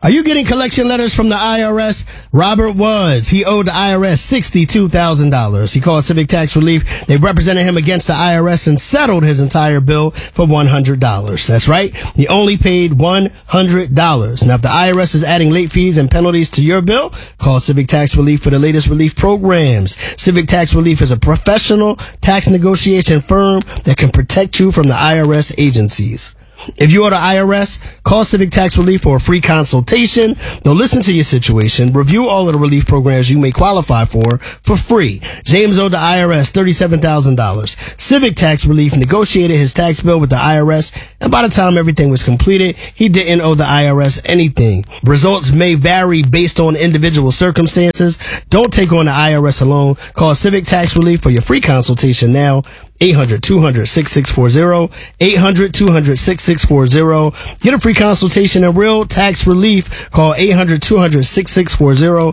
Are you getting collection letters from the IRS? Robert was. He owed the IRS $62,000. He called Civic Tax Relief. They represented him against the IRS and settled his entire bill for $100. That's right. He only paid $100. Now, if the IRS is adding late fees and penalties to your bill, call Civic Tax Relief for the latest relief programs. Civic Tax Relief is a professional tax negotiation firm that can protect you from the IRS agencies. If you owe the IRS, call Civic Tax Relief for a free consultation. They'll listen to your situation, review all of the relief programs you may qualify for free. James owed the IRS $37,000. Civic Tax Relief negotiated his tax bill with the IRS, and by the time everything was completed, he didn't owe the IRS anything. Results may vary based on individual circumstances. Don't take on the IRS alone. Call Civic Tax Relief for your free consultation now. 800-200-6640, 800-200-6640. Get a free consultation and real tax relief. Call 800-200-6640,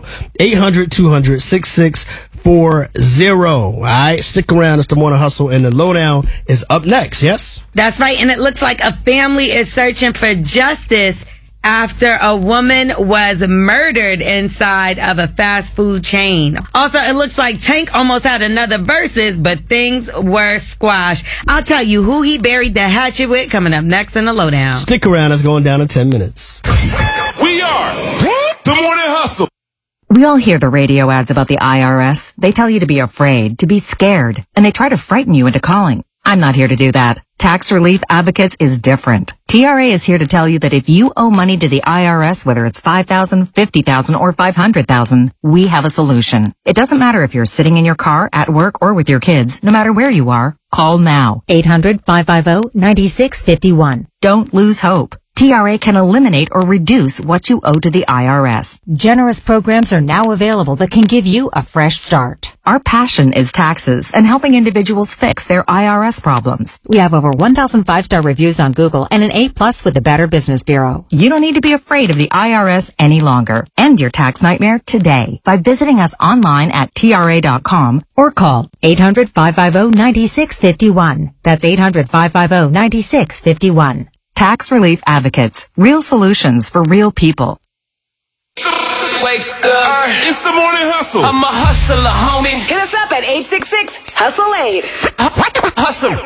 800-200-6640. All right, stick around. It's the Morning Hustle, and the lowdown is up next. Yes? That's right, and it looks like a family is searching for justice after a woman was murdered inside of a fast food chain. Also, it looks like Tank almost had another versus, but things were squashed. I'll tell you who he buried the hatchet with coming up next in the lowdown. Stick around. It's going down in 10 minutes. We are the Morning Hustle. We all hear the radio ads about the IRS. They tell you to be afraid, to be scared, and they try to frighten you into calling. I'm not here to do that. Tax Relief Advocates is different. TRA is here to tell you that if you owe money to the IRS, whether it's $5,000, $50,000, or $500,000, we have a solution. It doesn't matter if you're sitting in your car, at work, or with your kids. No matter where you are, call now. 800-550-9651. Don't lose hope. TRA can eliminate or reduce what you owe to the IRS. Generous programs are now available that can give you a fresh start. Our passion is taxes and helping individuals fix their IRS problems. We have over 1,000 5-star reviews on Google and an A+ with the Better Business Bureau. You don't need to be afraid of the IRS any longer. End your tax nightmare today by visiting us online at TRA.com or call 800-550-9651. That's 800-550-9651. Tax Relief Advocates. Real solutions for real people. Wake up. It's the Morning Hustle. I'm a hustler, homie. Hit us up at 866-HUSTLE-8. Hustle.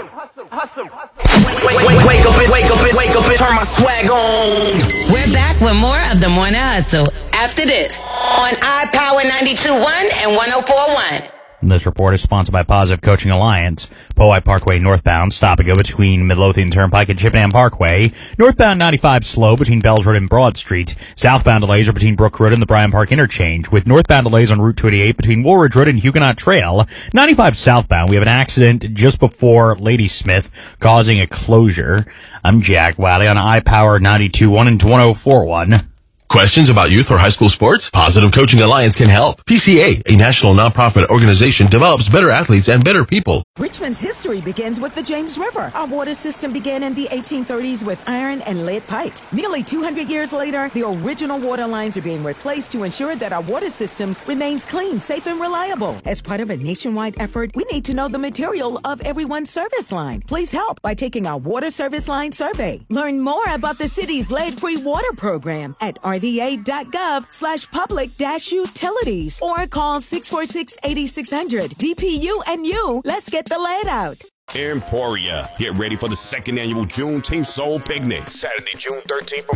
Wake up, turn my swag on. We're back with more of the Morning Hustle after this on iPower 92.1 and 104.1. This report is sponsored by Positive Coaching Alliance. Powhite Parkway northbound, stop and go between Midlothian Turnpike and Chippenham Parkway. Northbound 95 slow between Bells Road and Broad Street. Southbound delays are between Brook Road and the Bryan Park Interchange, with northbound delays on Route 288 between Woolridge Road and Huguenot Trail. 95 southbound, we have an accident just before Ladysmith, causing a closure. I'm Jack Wiley on iPower 92.1 and 104.1. Questions about youth or high school sports? Positive Coaching Alliance can help. PCA, a national nonprofit organization, develops better athletes and better people. Richmond's history begins with the James River. Our water system began in the 1830s with iron and lead pipes. Nearly 200 years later, the original water lines are being replaced to ensure that our water systems remains clean, safe, and reliable. As part of a nationwide effort, we need to know the material of everyone's service line. Please help by taking our water service line survey. Learn more about the city's lead-free water program at rva.gov/public-utilities or call 646-8600. DPU and you, let's get the lead out. Emporia. Get ready for the second annual Juneteenth Soul Picnic. Saturday, June 13th from